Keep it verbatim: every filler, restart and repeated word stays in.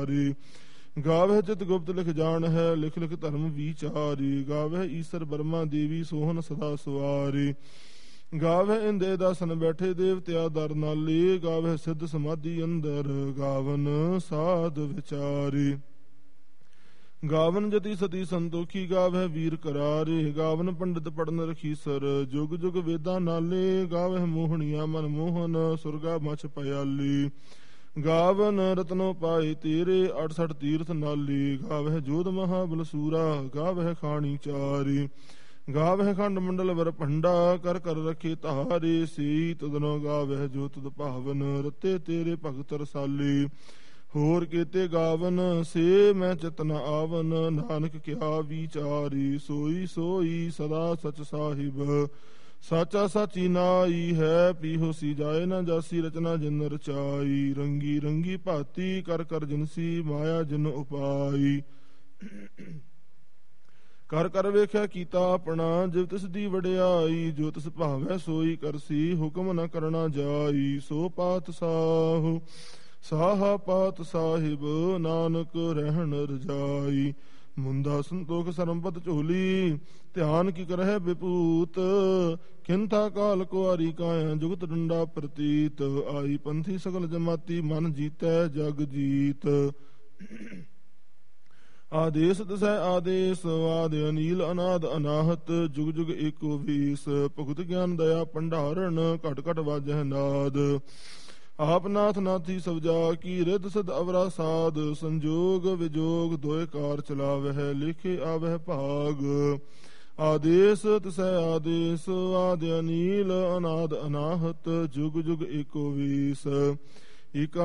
ਵਿਚਾਰੀ। ਗਾਵਹਿ ਚਿਤ ਗੁਪਤ ਲਿਖ ਜਾਣ ਹੈ, ਲਿਖ ਲਿਖ ਧਰਮ ਵਿਚਾਰੀ। ਗਾਵਹਿ ਈਸਰ ਬਰਮਾ ਦੇਵੀ ਸੋਹਣ ਸਦਾ ਸਵਾਰੀ। ਗਾਵਹਿ ਇੰਦੇ ਦਾਸਨ ਬੈਠੇ ਦੇਵਤਿਆ ਦਰ ਨਾਲੇ। ਗਾਵਹਿ ਸਿੱਧ ਸਮਾਧੀ ਅੰਦਰ ਗਾਵਨ ਸਾਧ ਵਿਚਾਰੀ। ਗਾਵਨ ਜਤੀ ਸਤੀ ਸੰਤੋਖੀ ਗਾਵਹਿ ਵੀਰ ਕਰਾਰੇ। ਗਾਵਨ ਪੰਡਿਤ ਪੜਨ ਰਖੀਸਰ ਜੁਗ ਜੁਗ ਵੇਦਾਂ ਨਾਲੇ। ਗਾਵਹਿ ਮੋਹਣੀਆਂ ਮਨ ਮੋਹਨ ਸੁਰਗਾ ਮਛ ਪਿਆਲੀ। ਗਾਵਨ ਰਤਨੋ ਪਾਏ ਤੇਰੇ ਅਠਸਠ ਤੀਰਥ ਨਾਲੀ। ਗਾਵਹਿ ਜੋਧ ਮਹਾਬਲ ਸੂਰਾ ਗਾਵਹਿ ਖਾਣੀ ਚਾਰੀ। ਗਾਵਹਿ ਖੰਡ ਮੰਡਲ ਵਰ ਭੰਡਾ ਕਰ ਕਰ ਰਖੇ ਧਾਰੇ। ਸੀ ਤਦਨੋ ਗਾਵਹਿ ਜੋ ਤੁਧ ਭਾਵਨ ਰਤੇ ਤੇਰੇ ਭਗਤ ਰਸਾਲੀ। ਹੋਰ ਕੀਤੇ ਗਾਵਨ ਸੇ ਮੈਂ ਚਿਤਨ ਆਵਨ ਨਾਨਕ ਕਿਆ ਵਿਚਾਰੀ। ਸੋਈ ਸੋਈ ਸਦਾ ਸਚ ਸਾਹਿਬ ਸਾਚਾ ਸਾਚੀ ਨਾਈ ਹੈ। ਪੀਹੋ ਸੀ ਜਾਏ ਨਾ ਜਾਸੀ ਰਚਨਾ ਜਿਨ ਰਚਾਈ। ਰੰਗੀ ਰੰਗੀ ਭਾਤੀ ਕਰ ਕਰ ਜਿਨਸੀ ਮਾਇਆ ਜਿਨ ਉਪਾਈ। ਕਰ ਕਰ ਵੇਖਿਆ ਕੀਤਾ ਆਪਣਾ ਜਿਵ ਤਿਸ ਦੀ ਵਡਿਆਈ। ਜੋ ਤਿਸ ਭਾਵੈ ਸੋਈ ਕਰਸੀ ਹੁਕਮ ਨ ਕਰਨਾ ਜਾਈ। ਸੋ ਪਾਤ ਸਾਹੁ ਸਾਹਾ ਪਾਤ ਸਾਹਿਬ ਨਾਨਕ ਰਹਿਣ ਰਜਾਈ। ਮੁੰਦਾ ਸੰਤੋਖ ਸਰਮਪਤ ਝੋਲੀ ਧਿਆਨ ਕੀ ਕਰਹਿ ਵਿਭੂਤ। ਕਿੰਥਾ ਕਾਲ ਕੁਆਰੀ ਕਾਇਆ ਜੁਗਤ ਡੰਡਾ ਪ੍ਰਤੀਤ। ਆਈ ਪੰਥੀ ਸਗਲ ਜਮਾਤੀ ਮਨ ਜੀਤੈ ਜਗ ਜੀਤ। ਆਦੇਸ ਦਸੈ ਆਦੇਸ ਆਦਿ ਅਨੀਲ ਅਨਾਦ ਅਨਾਹਤ। ਜੁਗ ਜੁਗ ਏਕੋ ਵੀਸ ਭੁਗਤ ਗਿਆਨ ਦਇਆ ਭੰਡਾਰਨ ਘਟ ਘਟ ਵਾਜਹਿ ਨਾਦ। ਆਪ ਨਾਥ ਨਾਥੀ ਸਭ ਜਾ ਕੀ ਰਿੱਧ ਸਿਧ ਅਵਰਾ ਸਾਧ। ਸੰਜੋਗ ਵਿਜੋਗ ਦੋਇ ਕਾਰ ਚਲਾਵਹਿ ਲਿਖੇ ਆਵਹਿ ਭਾਗ। ਆਦੇਸ ਤਿਸੈ ਆਦੇਸ ਆਦਿ ਅਨੀਲ ਅਨਾਦ ਅਨਾਹਤ। ਜੁਗ ਜੁਗ ਏਕੋ ਵੀਸ। ਏਕਾ